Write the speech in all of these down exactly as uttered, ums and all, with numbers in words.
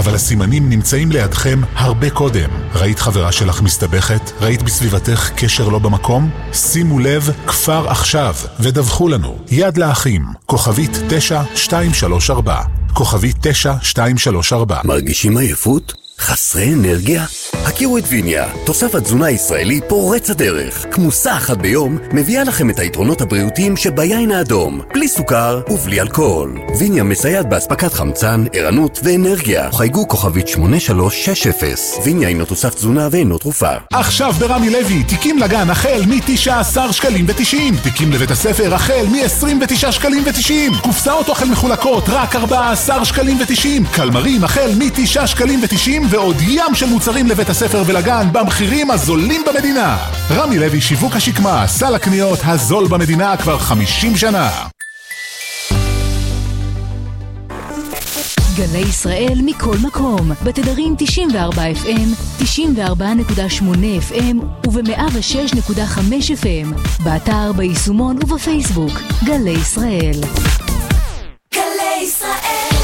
אבל הסימנים נמצאים לידכם הרבה קודם. ראית חברה שלך מסתבכת? ראית בסביבתך קשר לא במקום? שימו לב כבר עכשיו ודווחו לנו. יד לאחים, כוכבית תשע שתיים שלוש ארבע, כוכבית תשע שתיים שלוש ארבע. מרגישים עייפות? חסרי אנרגיה? הכירו את ויניה, תוסף התזונה הישראלי פורץ הדרך. כמוסה אחת ביום מביאה לכם את היתרונות הבריאותיים שביין האדום, בלי סוכר ובלי אלכוהול. ויניה מסייעת באספקת חמצן, ערנות ואנרגיה. חייגו כוכבית שמונה שלוש שש אפס. ויניה אינו תוסף תזונה ואינו תרופה. עכשיו ברמי לוי, תיקים לגן החל מ-תשעה עשר שקלים ותשעים, תיקים לבית הספר החל מ-עשרים ותשעה שקלים ותשעים, קופסאות אוכל מחולקות רק ארבעה עשר שקלים ותשעים, קלמרים החל מ-תשעה שקלים ותשעים, ועוד ים של מוצרים לבית הספר ולגן במחירים הזולים במדינה. רמי לוי שיווק השקמה, סל הקניות הזול במדינה כבר חמישים שנה. גלי ישראל מכל מקום, בתדרים תשעים וארבע אף אם, תשעים וארבע נקודה שמונה אף אם וב-מאה ושש נקודה חמש אף אם, באתר, ביישומון ובפייסבוק. גלי ישראל. גלי ישראל.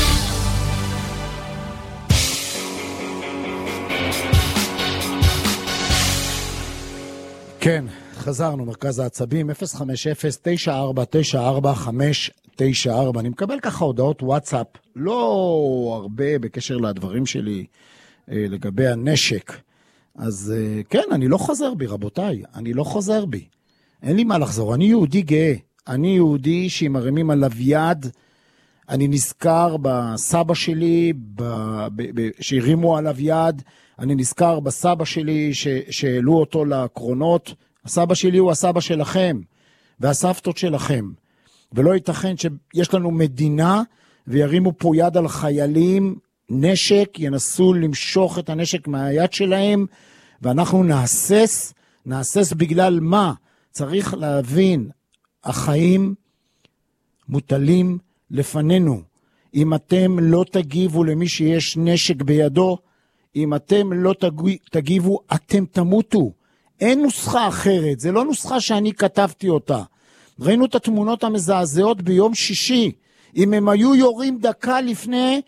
כן, חזרנו, מרכז העצבים, אפס חמש אפס תשע ארבע תשע ארבע חמש תשע ארבע. אני מקבל ככה הודעות וואטסאפ, לא הרבה בקשר לדברים שלי אה, לגבי הנשק. אז אה, כן, אני לא חוזר בי, רבותיי, אני לא חוזר בי. אין לי מה לחזור, אני יהודי גאה. אני יהודי שמרימים עליו יד. אני נזכר בסבא שלי, ב, ב, ב, שהרימו עליו יד. אני נזכר בסבא שלי ש, שהעלו אותו לקרונות. הסבא שלי הוא הסבא שלכם, והסבתות שלכם. ולא ייתכן שיש לנו מדינה, וירימו פה יד על חיילים, נשק, ינסו למשוך את הנשק מהיד שלהם, ואנחנו נעסס, נעסס בגלל מה? צריך להבין, החיים מוטלים לפנינו. אם אתם לא תגיבו למי שיש נשק בידו, אם אתם לא תגיבו, אתם תמותו. אין נוסחה אחרת, זה לא נוסחה שאני כתבתי אותה. ראינו את התמונות המזעזעות ביום שישי. אם הם היו יורים דקה לפני,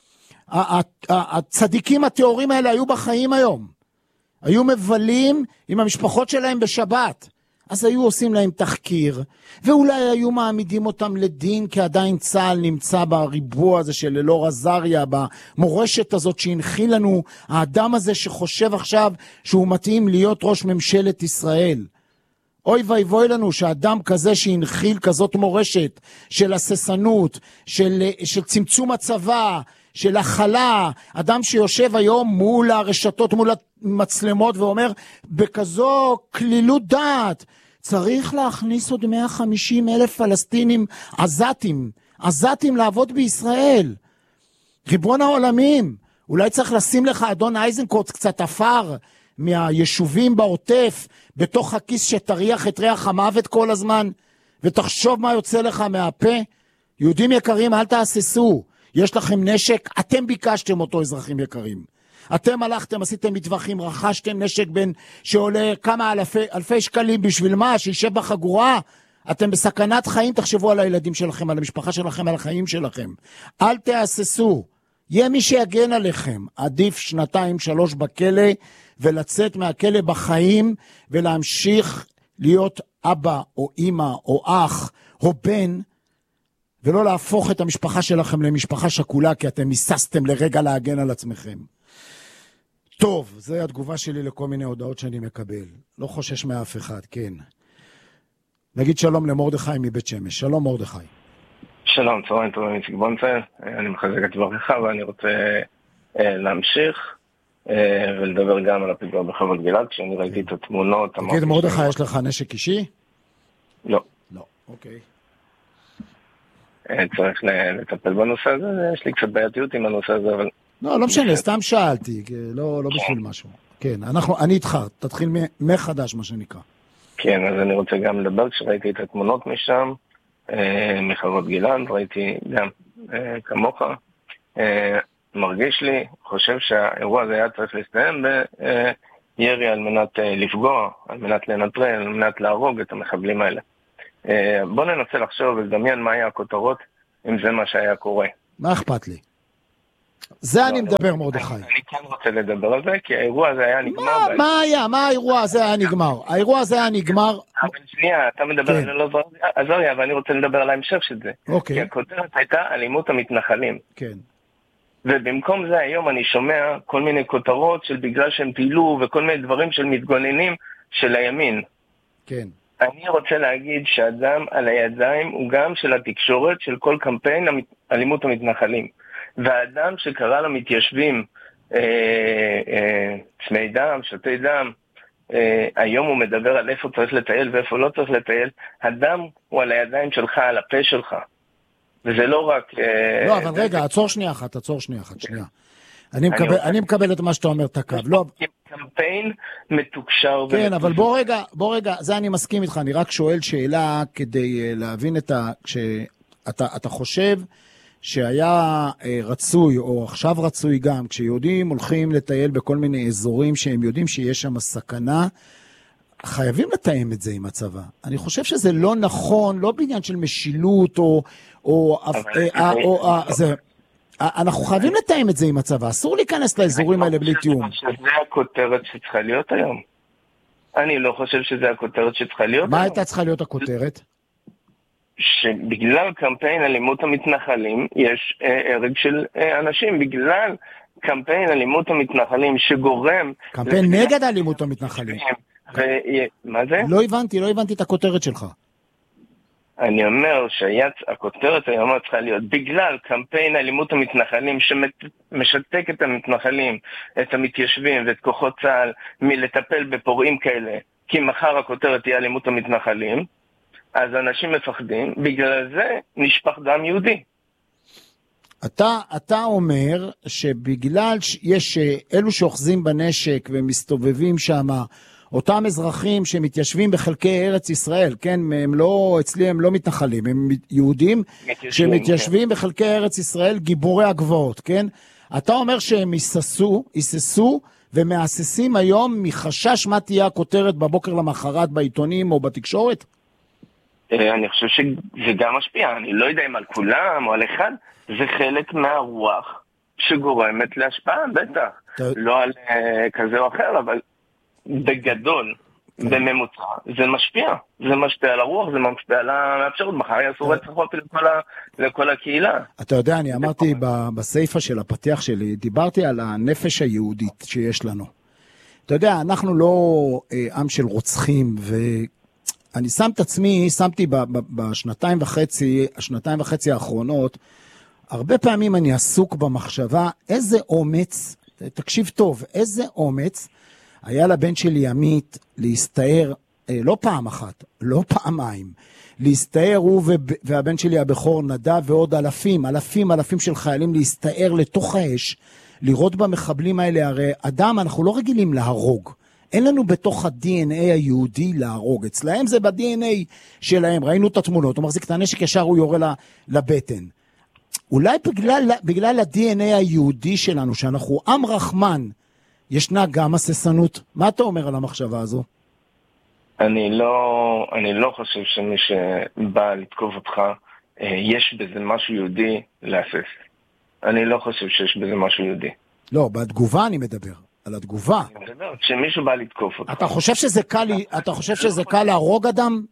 הצדיקים התיאורים האלה היו בחיים היום. היו מבלים עם המשפחות שלהם בשבת. אז היו עושים להם תחקיר, ואולי היו מעמידים אותם לדין, כי עדיין צה"ל נמצא בריבוע הזה של אלאור עזריה, במורשת הזאת שהנחיל לנו, האדם הזה שחושב עכשיו שהוא מתאים להיות ראש ממשלת ישראל. אוי ואבוי לנו שאדם כזה שהנחיל כזאת מורשת של הססנות, של, של צמצום הצבא, של החלה, אדם שיושב היום מול הרשתות, מול המצלמות ואומר בכזו כלילות דעת, צריך להכניס עוד מאה וחמישים אלף פלסטינים עזתים, עזתים לעבוד בישראל. ריבון העולמים, אולי צריך לשים לך אדון אייזנקוט קצת אפר מהיישובים בעוטף, בתוך הכיס שתריח את ריח המוות כל הזמן, ותחשוב מה יוצא לך מהפה. יהודים יקרים, אל תעשסו, יש לכם נשק, אתם ביקשתם אותו, אזרחים יקרים. אתם הלכתם, עשיתם מטווחים, רכשתם נשק בין שעולה כמה אלפי, אלפי שקלים, בשביל מה? שישב בחגורה? אתם בסכנת חיים, תחשבו על הילדים שלכם, על המשפחה שלכם, על החיים שלכם. אל תעשסו, יהיה מי שיגן עליכם. עדיף שנתיים, שלוש בכלא, ולצאת מהכלא בחיים, ולהמשיך להיות אבא או אמא או אח או בן, ולא להפוך את המשפחה שלכם למשפחה שכולה, כי אתם היססתם לרגע להגן על עצמכם. טוב, זו התגובה שלי לכל מיני הודעות שאני מקבל. לא חושש מאף אחד, כן. נגיד שלום למרדכי מבית שמש. שלום מרדכי. שלום, צהריים טובים, איציק בונצל. אני מחזק את דבריך ואני רוצה אה, להמשיך אה, ולדבר גם על הפיגוע בחוות גלעד. כשאני כן. ראיתי את התמונות... תגיד, מרדכי, יש לך נשק אישי? לא. לא, אוקיי. אה, צריך לטפל בנושא הזה, יש לי קצת בעייתיות עם הנושא הזה, אבל... לא, לא משנה, סתם שאלתי, לא, לא בשביל משהו. כן, אנחנו, אני איתך, תתחיל מחדש, מה שנקרא. כן, אז אני רוצה גם לדבר, כשראיתי את התמונות משם, מחוות גלעד, ראיתי גם כמוך, מרגיש לי, חושב שהאירוע הזה היה צריך להסתיים בירי על מנת לפגוע, על מנת לנטרל, על מנת להרוג את המחבלים האלה. בוא ננסה לחשוב ולדמיין מה היה הכותרות, אם זה מה שהיה קורה. מה אכפת לי? זה אני מדבר, מרדכי. אני כן רוצה לדבר על זה, כי האירוע הזה היה נגמר. מה היה? מה האירוע הזה היה נגמר? האירוע הזה היה נגמר... אבל שנייה, אתה מדבר על אלאור אזריה, אבל אני רוצה לדבר על ההמשך של זה. כי הכותרת הייתה אלימות המתנחלים. כן. ובמקום זה היום אני שומע כל מיני כותרות של בגלל שהם פעילו וכל מיני דברים של מתגוננים של הימין. כן. אני רוצה להגיד שהדם על הידיים הוא גם של התקשורת, של כל קמפיין אלימות המתנחלים. והאדם שקרא למתיישבים אה, אה, צמאי דם, שתי דם, אה, היום הוא מדבר על איפה צריך לטייל ואיפה לא צריך לטייל. הדם הוא על הידיים שלך, על הפה שלך. וזה לא רק... אה, לא, אבל רגע, עצור שנייה אחת, עצור שנייה אחת, שנייה. אני מקבל, אני מקבל את מה שאתה אומר, תקב. לא... קמפיין מתוקשר. כן, אבל בוא רגע, בוא רגע, זה אני מסכים איתך, אני רק שואל שאלה כדי להבין את ה... כשאתה, אתה חושב שהיה רצוי, או עכשיו רצוי גם, כשיהודים הולכים לטייל בכל מיני אזורים שהם יודעים שיש שם סכנה, חייבים לתאם את זה עם הצבא. אני חושב שזה לא נכון, לא בעניין של משילות, או... או, או, או זה... אנחנו חייבים לתאם את זה עם הצבא, אסור להיכנס לאזורים האלה בלי תיאום. אני חושב שזה הכותרת שצריכה להיות היום. אני לא חושב שזה הכותרת שצריכה להיות היום. מה הייתה צריכה להיות הכותרת? שבגלל קמפיין אלימות המתנחלים יש הרג של אנשים, בגלל קמפיין אלימות המתנחלים שגורם... קמפיין נגד אלימות המתנחלים. מה זה? לא הבנתי, לא הבנתי את הכותרת שלך. אני אומר שהכותרת היום צריכה להיות בגלל קמפיין אלימות המתנחלים שמשתק את המתנחלים, את המתיישבים ואת כוחות צה"ל מלטפל בפורעים כאלה, כי מחר הכותרת תהיה אלימות המתנחלים, אז אנשים מפחדים, בגלל זה נשפך דם יהודי. אתה, אתה אומר שבגלל יש אלו שאוחזים בנשק ומסתובבים שם, אותם אזרחים שמתיישבים בחלקי ארץ ישראל, כן, הם לא, אצלי הם לא מתנחלים, הם יהודים שמתיישבים כן. בחלקי ארץ ישראל, גיבורי הגבעות, כן? אתה אומר שהם היססו, היססו ומאססים היום מחשש מה תהיה הכותרת בבוקר למחרת בעיתונים או בתקשורת? אני חושב שזה גם משפיע, אני לא יודע אם על כולם או על אחד, זה חלק מהרוח שגורמת להשפעה, בטח. לא על כזה או אחר, אבל בגדול, בממוצע, זה משפיע. זה משפיע על הרוח, זה משפיע על האפשרות. מחר יעשו רצח לכל הקהילה. אתה יודע, אני אמרתי בסייפה של הפתיח שלי, דיברתי על הנפש היהודית שיש לנו. אתה יודע, אנחנו לא עם של רוצחים, ואני שם את עצמי, שמתי בשנתיים וחצי, השנתיים וחצי האחרונות, הרבה פעמים אני עסוק במחשבה, איזה אומץ, תקשיב טוב, איזה אומץ, היה לבן שלי עמית להסתער, לא פעם אחת, לא פעמיים, להסתער הוא והבן שלי הבכור נדב ועוד אלפים, אלפים, אלפים של חיילים להסתער לתוך האש, לראות במחבלים האלה, הרי אדם אנחנו לא רגילים להרוג, אין לנו בתוך ה-די אן איי היהודי להרוג, אצלהם זה ב-די אן איי שלהם, ראינו את התמונות, הוא מחזיק את הנשק ישר הוא יורה לבטן. אולי בגלל, בגלל ה-די אן איי היהודי שלנו, שאנחנו עם רחמן, ישנה גם הססנות. מה אתה אומר על המחשבה הזו? אני לא, אני לא חושב שמי שבא לתקוף אותך, יש בזה משהו יהודי להסס. אני לא חושב שיש בזה משהו יהודי. לא, בתגובה אני מדבר. על התגובה. אני מדבר, כשמישהו בא לתקוף אותך. אתה חושב שזה קל, אתה חושב שזה קל להרוג אדם?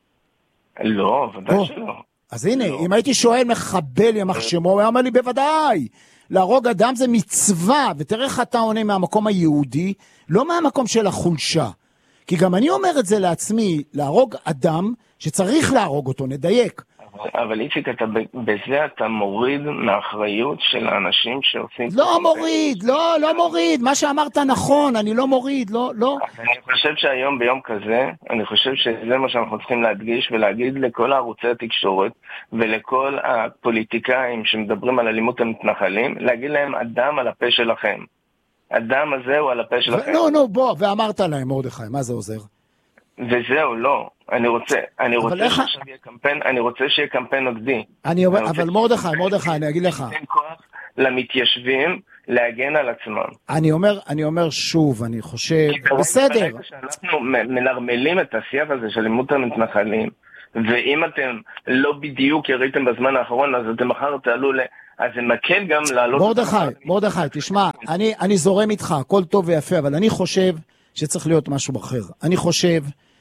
לא, ודאי שלא. אז הנה, אם הייתי שואל מחבל ימח שמו, הוא אמר לי בוודאי. להרוג אדם זה מצווה, ותראה איך אתה עונה מהמקום היהודי, לא מהמקום של החולשה. כי גם אני אומר את זה לעצמי, להרוג אדם שצריך להרוג אותו, נדייק. אבל איציק, אתה, בזה אתה מוריד מהאחריות של האנשים שעושים... לא מוריד, לא, לא מוריד. מה שאמרת נכון, אני לא מוריד, לא, לא. אני חושב שהיום ביום כזה, אני חושב שזה מה שאנחנו צריכים להדגיש ולהגיד לכל הערוצי התקשורת ולכל הפוליטיקאים שמדברים על אלימות המתנחלים, להגיד להם אדם על הפה שלכם. אדם הזה הוא על הפה שלכם. לא, לא, בוא, ואמרת להם, מרדכי, מה זה עוזר? וזהו, לא. אני רוצה, אני רוצה שיהיה קמפיין, אני רוצה שיהיה קמפיין נגדי. אני אומר, אבל מרדכי, מרדכי, אני אגיד לך. אין כוח למתיישבים להגן על עצמם. אני אומר, אני אומר שוב, אני חושב, בסדר. אנחנו מנרמלים את השיח הזה של אלימות המתנחלים, ואם אתם לא בדיוק יריתם בזמן האחרון, אז אתם מחר תעלו אז זה מקל גם לעלות... מרדכי, מרדכי, תשמע, אני, אני זורם איתך, הכל טוב ויפה, אבל אני חושב שצריך להיות משהו אחר. אני חושב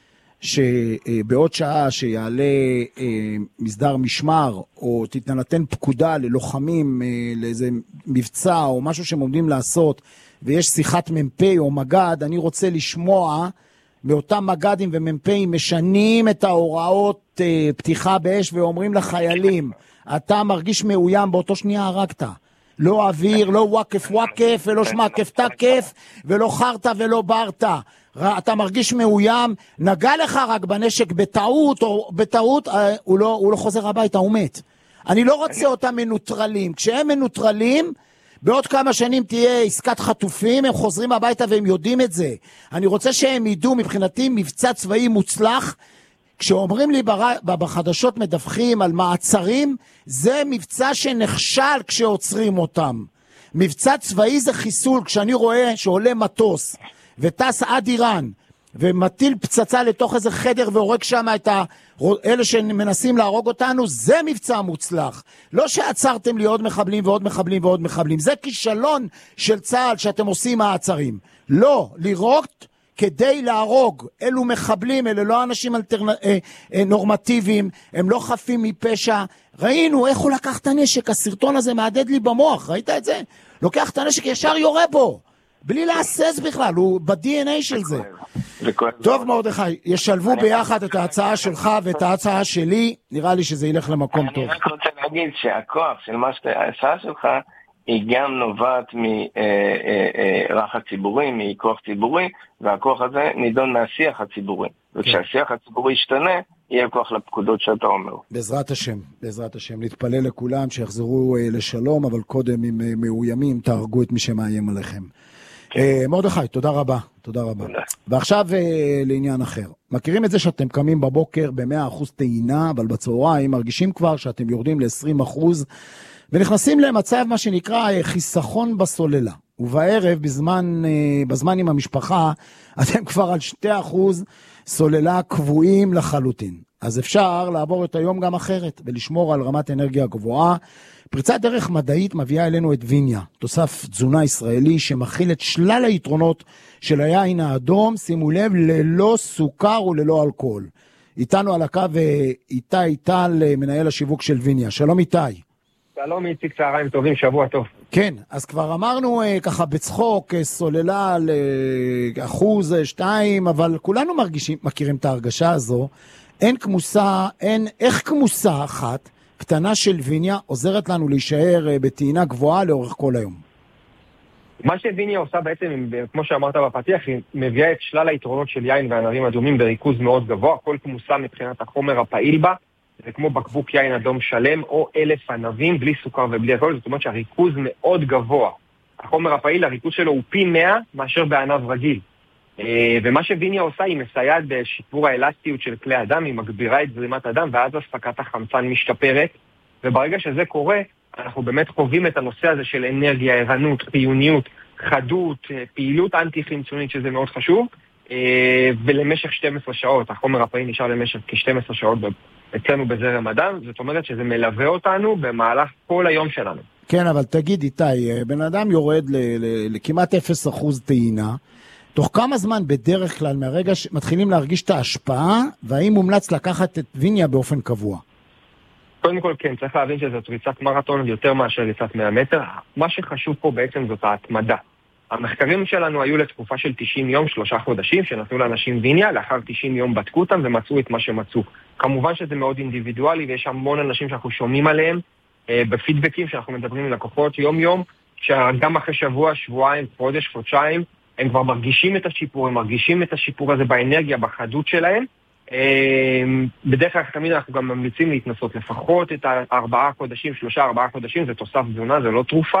שבעוד שעה שיעלה מסדר משמר, או תתנתן פקודה ללוחמים, לאיזה מבצע, או משהו שהם עומדים לעשות, ויש שיחת ממפי או מגד, אני רוצה לשמוע מאותם מגדים וממפאים משנים את ההוראות פתיחה באש, ואומרים לחיילים, אתה מרגיש מאוים, באותו שנייה הרגת. לא אוויר, לא וואקף וואקף, ולא שמקף תקף, ולא חרת ולא ברת. אתה מרגיש מאוים, נגע לך רק בנשק בטעות, או בטעות, הוא לא, הוא לא חוזר הביתה, הוא מת. אני לא רוצה אותם מנוטרלים. כשהם מנוטרלים, בעוד כמה שנים תהיה עסקת חטופים, הם חוזרים הביתה והם יודעים את זה. אני רוצה שהם ידעו מבחינתי מבצע צבאי מוצלח, כשאומרים לי בחדשות מדווחים על מעצרים, זה מבצע שנכשל כשעוצרים אותם. מבצע צבאי זה חיסול, כשאני רואה שעולה מטוס וטס עד איראן, ומטיל פצצה לתוך איזה חדר והורג שם את אלה שמנסים להרוג אותנו, זה מבצע מוצלח. לא שעצרתם לי עוד מחבלים ועוד מחבלים ועוד מחבלים, זה כישלון של צה"ל שאתם עושים מעצרים. לא, לירות כדי להרוג, אלו מחבלים, אלו לא אנשים אלטרנ... אה, אה, נורמטיביים, הם לא חפים מפשע. ראינו איך הוא לקח את הנשק, הסרטון הזה מעדד לי במוח, ראית את זה? לוקח את הנשק, ישר יורה בו, בלי להסס בכלל, הוא ב-די אן איי של זה. טוב מרדכי, ישלבו ביחד את ההצעה שלך ואת ההצעה שלי, נראה לי שזה ילך למקום טוב. אני רק רוצה להגיד שהכוח של מה שההצעה שלך, היא גם נובעת מרחץ ציבורי, מכוח ציבורי, והכוח הזה נידון מהשיח הציבורי. וכשהשיח הציבורי ישתנה, יהיה כוח לפקודות שאתה אומר. בעזרת השם, בעזרת השם. נתפלל לכולם שיחזרו לשלום, אבל קודם אם מאוימים, תהרגו את מי שמאיים עליכם. מרדכי, תודה רבה, תודה רבה. ועכשיו לעניין אחר. מכירים את זה שאתם קמים בבוקר ב-מאה אחוז טעינה, אבל בצהריים מרגישים כבר שאתם יורדים ל-עשרים אחוז, ונכנסים למצב מה שנקרא חיסכון בסוללה. ובערב, בזמן, בזמן עם המשפחה, אתם כבר על שני אחוז סוללה קבועים לחלוטין. אז אפשר לעבור את היום גם אחרת, ולשמור על רמת אנרגיה גבוהה. פריצת דרך מדעית מביאה אלינו את ויניה, תוסף תזונה ישראלי שמכיל את שלל היתרונות של היין האדום, שימו לב, ללא סוכר וללא אלכוהול. איתנו על הקו איתי איטל, מנהל השיווק של ויניה. שלום איתי. שלום איציק, צהריים טובים, שבוע טוב. כן, אז כבר אמרנו ככה בצחוק, סוללה לאחוז, שתיים, אבל כולנו מרגישים, מכירים את ההרגשה הזו. אין כמוסה, אין, איך כמוסה אחת קטנה של ויניה עוזרת לנו להישאר בטעינה גבוהה לאורך כל היום? מה שוויניה עושה בעצם, כמו שאמרת בפתיח, היא מביאה את שלל היתרונות של יין וענבים אדומים בריכוז מאוד גבוה. כל כמוסה מבחינת החומר הפעיל בה, זה כמו בקבוק יין אדום שלם או אלף ענבים בלי סוכר ובלי אלכוהול, זאת אומרת שהריכוז מאוד גבוה. החומר הפעיל, הריכוז שלו הוא פי מאה מאשר בענב רגיל. ומה שוויניה עושה, היא מסייעת בשיפור האלסטיות של כלי הדם, היא מגבירה את זרימת הדם, ואז הספקת החמצן משתפרת, וברגע שזה קורה, אנחנו באמת חווים את הנושא הזה של אנרגיה, ערנות, חיוניות, חדות, פעילות אנטי-חמצונית, שזה מאוד חשוב, ולמשך שתים עשרה שעות, החומר הפעיל נשאר למשך כ-שתים עשרה שעות אצלנו בזרם הדם, זאת אומרת שזה מלווה אותנו במהלך כל היום שלנו. כן, אבל תגיד איתי, בן אדם יורד לכמעט אפס אחוז טעינה, תוך כמה זמן בדרך כלל מהרגע שמתחילים להרגיש את ההשפעה, והאם מומלץ לקחת את ויניה באופן קבוע? קודם כל כן, צריך להבין שזאת ריצת מרתון יותר מאשר ריצת מאה מטר. מה שחשוב פה בעצם זאת ההתמדה. המחקרים שלנו היו לתקופה של תשעים יום, שלושה חודשים, שנתנו לאנשים ויניה, לאחר תשעים יום בדקו אותם ומצאו את מה שמצאו. כמובן שזה מאוד אינדיבידואלי, ויש המון אנשים שאנחנו שומעים עליהם, אה, בפידבקים שאנחנו מדברים עם לקוחות יום יום, שגם אחרי שבוע, שבועיים, חודש, חודשיים, הם כבר מרגישים את השיפור, הם מרגישים את השיפור הזה באנרגיה, בחדות שלהם. בדרך כלל תמיד אנחנו גם ממליצים להתנסות לפחות את הארבעה חודשים, שלושה, ארבעה חודשים, זה תוסף תזונה, זה לא תרופה.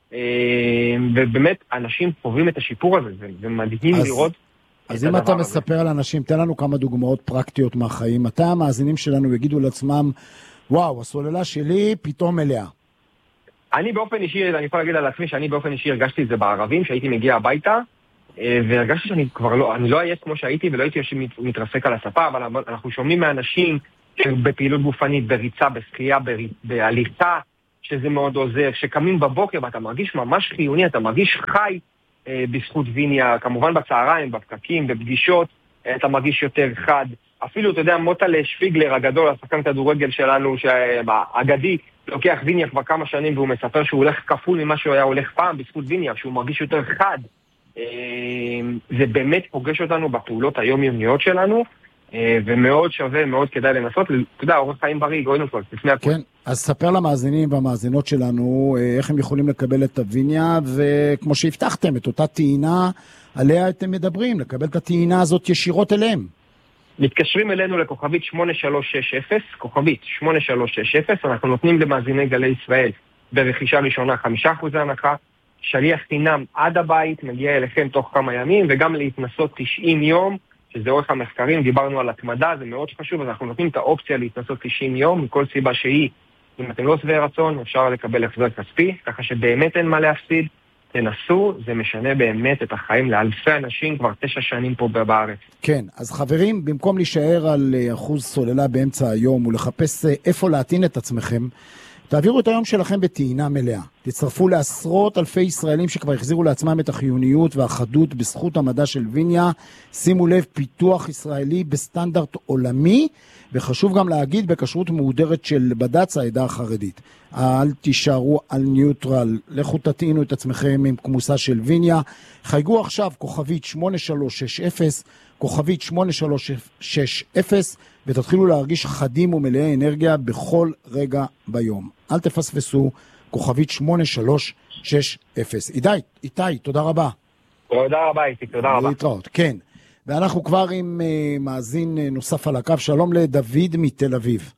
ובאמת, אנשים חווים את השיפור הזה, זה מדהים לראות. אז אם אתה מספר לאנשים, תן לנו כמה דוגמאות פרקטיות מהחיים. מתי המאזינים שלנו יגידו לעצמם, וואו, הסוללה שלי פתאום מלאה. אני באופן אישי, אני יכול להגיד על עצמי שאני באופן אישי הרגשתי את זה בערבים, שהייתי מגיע הביתה, והרגשתי שאני כבר לא, אני לא אהיה כמו שהייתי, ולא הייתי מתרסק על הספה, אבל אנחנו שומעים מאנשים בפעילות גופנית, בריצה, בשחייה, בהליכה, שזה מאוד עוזר, שקמים בבוקר ואתה מרגיש ממש חיוני, אתה מרגיש חי אה, בזכות ויניה, כמובן בצהריים, בפקקים, בפגישות, אה, אתה מרגיש יותר חד. אפילו, אתה יודע, מוטל שפיגלר הגדול, השחקן כדורגל שלנו, שהאגדי, לוקח ויניה כבר כמה שנים, והוא מספר שהוא הולך כפול ממה שהוא היה הולך פעם בזכות ויניה, שהוא מרגיש יותר חד. זה באמת פוגש אותנו בפעולות היומיומיות שלנו, ומאוד שווה, מאוד כדאי לנסות. אתה יודע, אורח חיים בריא, גוינו כבר, לפני הכל. כן, אז ספר למאזינים והמאזינות שלנו איך הם יכולים לקבל את הוויניה, וכמו שהבטחתם, את אותה טעינה עליה אתם מדברים, לקבל את הטעינה הזאת ישירות אליהם. מתקשרים אלינו לכוכבית שמונה שלוש שש אפס, כוכבית שמונה שלוש שש אפס, אנחנו נותנים למאזיני גלי ישראל ברכישה ראשונה חמישה אחוז הנחה, שליח חינם עד הבית, מגיע אליכם תוך כמה ימים, וגם להתנסות תשעים יום, שזה אורך המחקרים, דיברנו על התמדה, זה מאוד חשוב, אז אנחנו נותנים את האופציה להתנסות תשעים יום, מכל סיבה שהיא, אם אתם לא שבעי רצון, אפשר לקבל החזר כספי, ככה שבאמת אין מה להפסיד, תנסו, זה משנה באמת את החיים לאלפי אנשים כבר תשע שנים פה בארץ. כן, אז חברים, במקום להישאר על אחוז סוללה באמצע היום ולחפש איפה להטעין את עצמכם, תעבירו את היום שלכם בטעינה מלאה. תצטרפו לעשרות אלפי ישראלים שכבר החזירו לעצמם את החיוניות והאחדות בזכות המדע של ויניה. שימו לב, פיתוח ישראלי בסטנדרט עולמי, וחשוב גם להגיד בכשרות מהודרת של בד"ץ העדה החרדית. אל תישארו על ניוטרל, לכו תטעינו את עצמכם עם כמוסה של ויניה. חייגו עכשיו כוכבית שמונה שלוש שש אפס, כוכבית שמונה שלוש שש אפס, ותתחילו להרגיש חדים ומלאי אנרגיה בכל רגע ביום. אל תפספסו, כוכבית שמונה שלוש שש אפס. איתי, איתי, תודה רבה. תודה רבה, איתי, תודה רבה. להתראות, כן. ואנחנו כבר עם uh, מאזין uh, נוסף על הקו. שלום לדוד מתל אביב.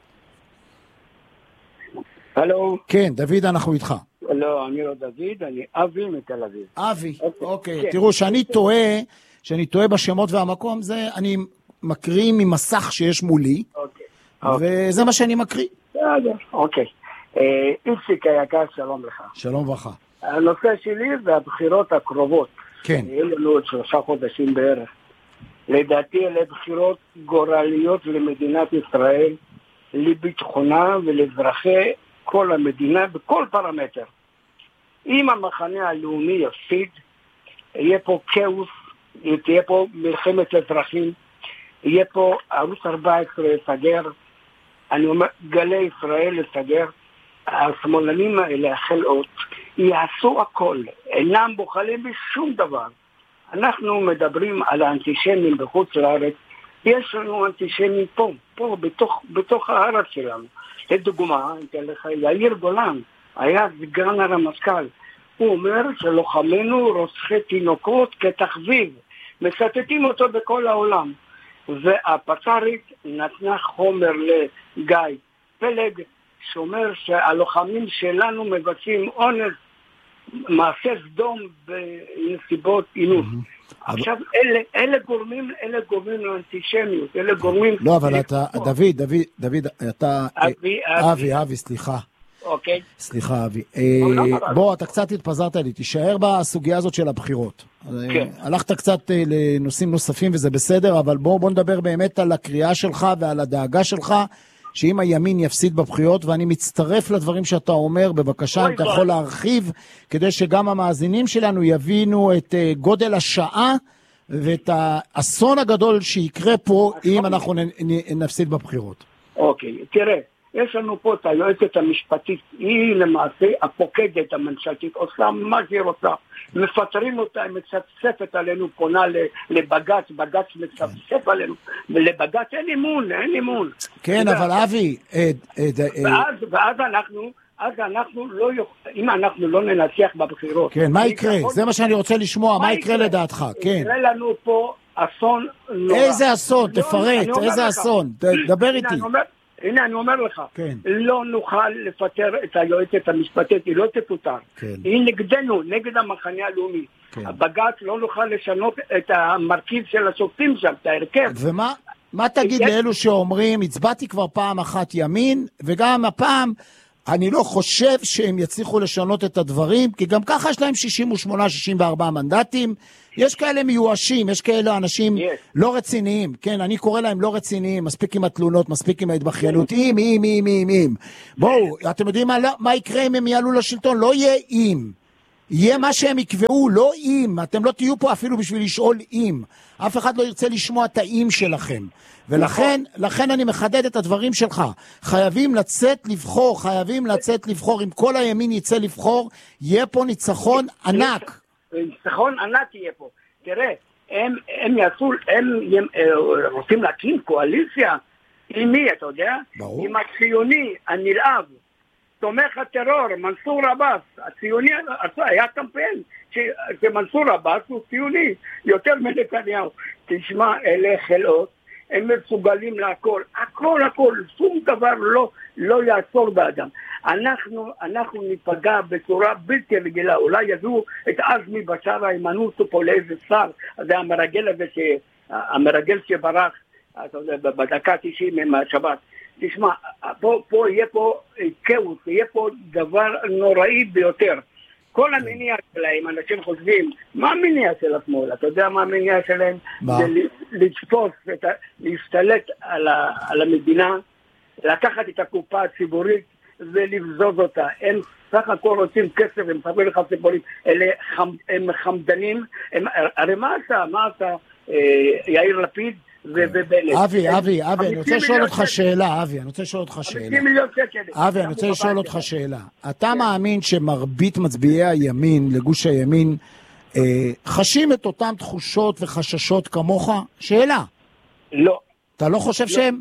הלו. כן, דוד, אנחנו איתך. לא, אני לא דוד, אני אבי מתל אביב. אבי, אוקיי. אוקיי. כן. תראו, שאני טועה, שאני טועה בשמות והמקום, זה אני מקריא ממסך שיש מולי, אוקיי. וזה מה שאני מקריא. אוקיי. איציק היקר, שלום לך. שלום וברכה. הנושא שלי זה הבחירות הקרובות. כן. יהיו לנו עוד שלושה חודשים בערך. לדעתי אלה בחירות גורליות למדינת ישראל, לביטחונה ולאזרחי כל המדינה בכל פרמטר. אם המחנה הלאומי יפסיד, יהיה פה כאוס, תהיה פה מלחמת אזרחים, יהיה פה ערוץ ארבע עשרה לסגר, אני אומר, גלי ישראל לסגר, השמאלנים האלה, החלאות, יעשו הכל, אינם בוחלים בשום דבר. אנחנו מדברים על האנטישמים בחוץ לארץ, יש לנו אנטישמים פה, פה, בתוך, בתוך הארץ שלנו. לדוגמה, יאיר גולן, היה סגן הרמטכ"ל, הוא אומר שלוחמנו רוצחי תינוקות כתחביב, מצטטים אותו בכל העולם. והפצ"רית נתנה חומר לגיא פלג, שאומר שהלוחמים שלנו מבצעים אונס, מעשה סדום בנסיבות אינוס. עכשיו, אלה, אלה גורמים, אלה גורמים לאנטישמיות, אלה גורמים... לא, אבל אתה, דוד, דוד, דוד, אתה... אבי, אבי, אבי, סליחה. אוקיי. סליחה, אבי. בוא, אתה קצת התפזרת לי, תישאר בסוגיה הזאת של הבחירות. כן. הלכת קצת לנושאים נוספים וזה בסדר, אבל בוא, בוא נדבר באמת על הקריאה שלך ועל הדאגה שלך, שאם הימין יפסיד בבחירות, ואני מצטרף לדברים שאתה אומר, בבקשה, אם אתה יכול להרחיב, כדי שגם המאזינים שלנו יבינו את גודל השעה, ואת האסון הגדול שיקרה פה, אם אנחנו נפסיד בבחירות. אוקיי, תראה, יש לנו פה את היועצת המשפטית, היא למעשה הפוקדת הממשלתית, עושה מה שהיא רוצה, מפטרים אותה, היא מצפצפת עלינו, פונה לבג"ץ, בג"ץ מצפצף עלינו, ולבג"ץ אין אימון, אין אימון. כן, אבל אבי... ואז אנחנו, אז אנחנו לא יוכל, אם אנחנו לא ננצח בבחירות... כן, מה יקרה? זה מה שאני רוצה לשמוע, מה יקרה לדעתך? כן. יקרה לנו פה אסון נורא. איזה אסון? תפרט, איזה אסון? דבר איתי. הנה, אני אומר לך, כן. לא נוכל לפטר את היועצת המשפטית, היא לא תפוטר. כן. היא נגדנו, נגד המחנה הלאומי. כן. הבג"ץ לא נוכל לשנות את המרכיב של השופטים שם, את ההרכב. ומה מה תגיד יש... לאלו שאומרים, הצבעתי כבר פעם אחת ימין, וגם הפעם אני לא חושב שהם יצליחו לשנות את הדברים, כי גם ככה יש להם שישים ושמונה שישים וארבעה מנדטים, יש כאלה מיואשים, יש כאלה אנשים yes. לא רציניים, כן, אני קורא להם לא רציניים, מספיק עם התלונות, מספיק עם ההתבחיינות, אם, אם, אם, אם, אם. בואו, אתם יודעים מה, מה יקרה אם הם יעלו לשלטון? לא יהיה אם. יהיה מה שהם יקבעו, לא אם. אתם לא תהיו פה אפילו בשביל לשאול אם. אף אחד לא ירצה לשמוע את האם שלכם. ולכן, לכן אני מחדד את הדברים שלך. חייבים לצאת לבחור, חייבים לצאת לבחור. אם כל הימין יצא לבחור, יהיה פה ניצחון ענק. ניצחון ענק יהיה פה. תראה, הם, הם יעשו, הם, הם, הם רוצים להקים קואליציה עם מי, אתה יודע? ברור. עם הציוני, הנלהב, תומך הטרור, מנסור עבאס. הציוני היה קמפיין שמנסור עבאס הוא ציוני, יותר מנתניהו. תשמע, אלה חלאות, הם מסוגלים להכל, הכל הכל, שום דבר לא, לא יעצור באדם. אנחנו, אנחנו ניפגע בצורה בלתי רגילה, אולי ידעו את עזמי בשארה, ימנו אותו פה לאיזה שר, זה המרגל הזה, ש, המרגל שברח, בדקה תשעים עם השבת. תשמע, פה, פה יהיה פה כאוס, יהיה פה דבר נוראי ביותר. כל המניע שלהם, אנשים חושבים, מה המניע של השמאל? אתה יודע מה המניע שלהם? זה לצפוס, להשתלט על, ה, על המדינה, לקחת את הקופה הציבורית ולבזוז אותה. הם סך הכל רוצים כסף, הם מספרים לך סיפורים, אלה חמ, הם חמדנים, הם, הרי מה עשה? מה עשה אה, יאיר לפיד? אבי, אבי, אבי, אני רוצה לשאול אותך שאלה, אבי, אני רוצה לשאול אותך שאלה. אבי, אני רוצה לשאול אותך שאלה. אתה מאמין שמרבית מצביעי הימין, לגוש הימין, חשים את אותם תחושות וחששות כמוך? שאלה. לא. אתה לא חושב שהם?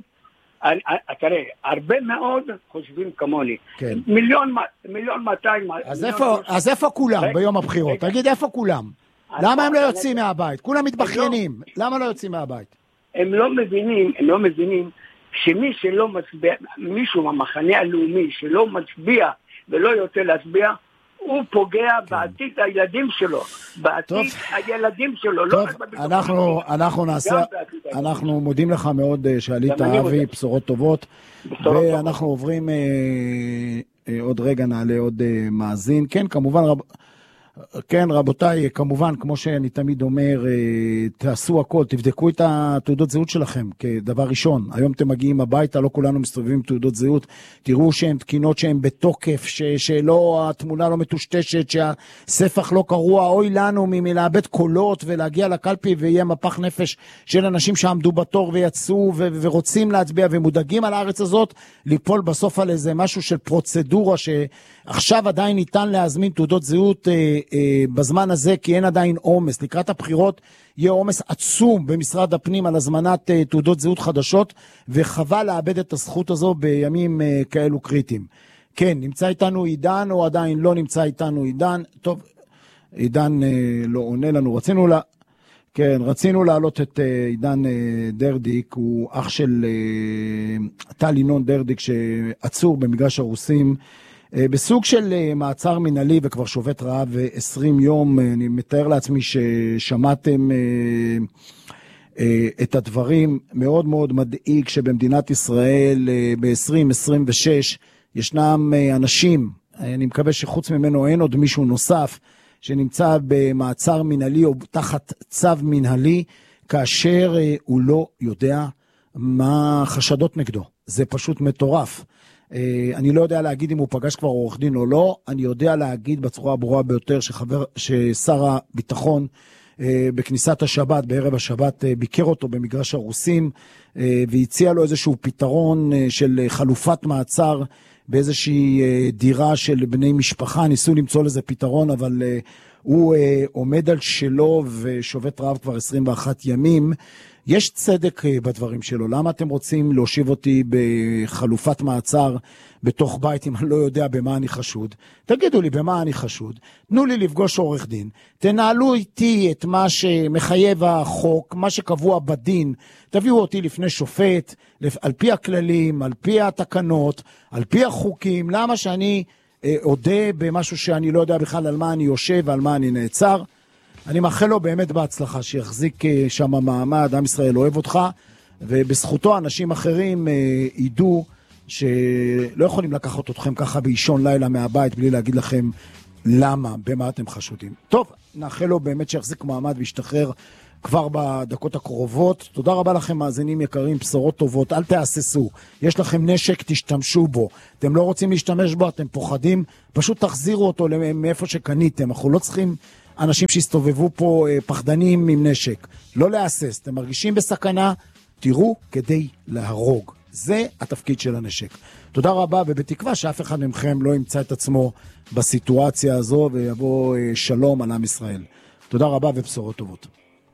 תראה, הרבה מאוד חושבים כמוני. מיליון, מיליון מאתיים. אז איפה כולם ביום הבחירות? תגיד, איפה כולם? למה הם לא יוצאים מהבית? כולם מתבחיינים. למה לא יוצאים מהבית? הם לא מבינים, הם לא מבינים שמי שלא מצביע, מישהו מהמחנה הלאומי שלא מצביע ולא יוצא להצביע, הוא פוגע בעתיד הילדים שלו, בעתיד הילדים שלו. טוב, אנחנו, אנחנו נעשה, אנחנו מודים לך מאוד שעלית אבי, בשורות טובות, ואנחנו עוברים עוד רגע, נעלה עוד מאזין. כן, כמובן רב... כן, רבותיי, כמובן, כמו שאני תמיד אומר, תעשו הכל, תבדקו את התעודות זהות שלכם כדבר ראשון. היום אתם מגיעים הביתה, לא כולנו מסתובבים תעודות זהות, תראו שהן תקינות שהן בתוקף, ש- שלא, התמונה לא מטושטשת, שהספח לא קרוע, אוי לנו מלאבד קולות ולהגיע לקלפי ויהיה מפח נפש של אנשים שעמדו בתור ויצאו ו- ורוצים להצביע ומודאגים על הארץ הזאת, ליפול בסוף על איזה משהו של פרוצדורה שעכשיו עדיין ניתן להזמין תעודות זהות בזמן הזה, כי אין עדיין עומס. לקראת הבחירות יהיה עומס עצום במשרד הפנים על הזמנת תעודות זהות חדשות, וחבל לאבד את הזכות הזו בימים כאלו קריטיים. כן, נמצא איתנו עידן או עדיין לא נמצא איתנו עידן? טוב, עידן לא עונה לנו. רצינו לה... כן, רצינו להעלות את עידן דרדיק, הוא אח של טל ינון דרדיק שעצור במגרש הרוסים, בסוג של מעצר מנהלי וכבר שובת רעב עשרים יום. אני מתאר לעצמי ששמעתם את הדברים. מאוד מאוד מדאיג שבמדינת ישראל ב-עשרים עשרים ושש ישנם אנשים, אני מקווה שחוץ ממנו אין עוד מישהו נוסף, שנמצא במעצר מנהלי או תחת צו מנהלי, כאשר הוא לא יודע מה החשדות נגדו. זה פשוט מטורף. אני לא יודע להגיד אם הוא פגש כבר עורך דין או לא, אני יודע להגיד בצורה הברורה ביותר שחבר, ששר הביטחון בכניסת השבת, בערב השבת, ביקר אותו במגרש הרוסים, והציע לו איזשהו פתרון של חלופת מעצר באיזושהי דירה של בני משפחה. ניסו למצוא לזה פתרון, אבל הוא עומד על שלו ושובת רעב כבר עשרים ואחד ימים. יש צדק בדברים שלו. למה אתם רוצים להושיב אותי בחלופת מעצר בתוך בית אם אני לא יודע במה אני חשוד? תגידו לי במה אני חשוד, תנו לי לפגוש עורך דין, תנהלו איתי את מה שמחייב החוק, מה שקבוע בדין, תביאו אותי לפני שופט, על פי הכללים, על פי התקנות, על פי החוקים. למה שאני עודה במשהו שאני לא יודע בכלל על מה אני יושב ועל מה אני נעצר? אני מאחל לו באמת בהצלחה, שיחזיק שם מעמד, עם ישראל אוהב אותך, ובזכותו אנשים אחרים ידעו שלא יכולים לקחת אתכם ככה באישון לילה מהבית בלי להגיד לכם למה, במה אתם חשודים. טוב, נאחל לו באמת שיחזיק מעמד וישתחרר כבר בדקות הקרובות. תודה רבה לכם מאזינים יקרים, בשורות טובות, אל תאססו, יש לכם נשק, תשתמשו בו. אתם לא רוצים להשתמש בו, אתם פוחדים, פשוט תחזירו אותו מאיפה שקניתם. אנחנו לא צריכים אנשים שהסתובבו פה פחדנים עם נשק. לא לאסס, אתם מרגישים בסכנה, תראו כדי להרוג. זה התפקיד של הנשק. תודה רבה, ובתקווה שאף אחד מכם לא ימצא את עצמו בסיטואציה הזו ויבוא שלום על עם ישראל. תודה רבה ובשורות טובות.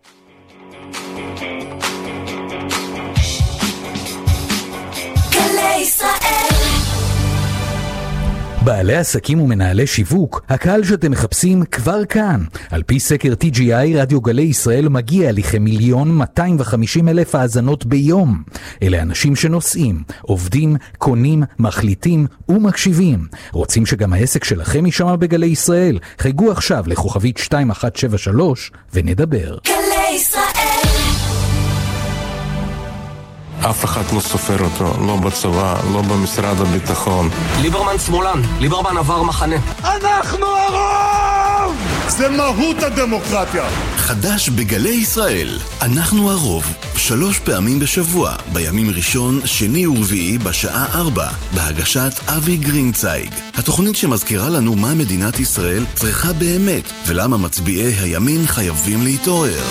בעלי עסקים ומנהלי שיווק, הקהל שאתם מחפשים כבר כאן. על פי סקר טי ג'י איי, רדיו גלי ישראל מגיע לכמיליון מאתיים וחמישים אלף האזנות ביום. אלה אנשים שנוסעים, עובדים, קונים, מחליטים ומקשיבים. רוצים שגם העסק שלכם יישמע בגלי ישראל? חייגו עכשיו לכוכבית שתיים אחת שבע שלוש ונדבר. גלי ישראל. אף אחד לא סופר אותו, לא בצבא, לא במשרד הביטחון. ליברמן שמאלן, ליברמן עבר מחנה. אנחנו הרוב! זה מהות הדמוקרטיה. חדש בגלי ישראל, אנחנו הרוב, שלוש פעמים בשבוע, בימים ראשון, שני ורביעי בשעה ארבע, בהגשת אבי גרינצייג. התוכנית שמזכירה לנו מה מדינת ישראל צריכה באמת, ולמה מצביעי הימין חייבים להתעורר.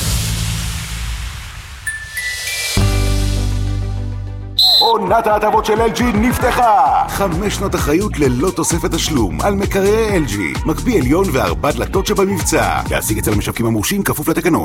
עונת ההטבות של אל ג'י נפתחה! חמש שנות אחריות ללא תוספת תשלום על מקררי אל ג'י, מקפיא עליון וארבע דלתות שבמבצע. להשיג אצל המשווקים המורשים כפוף לתקנון.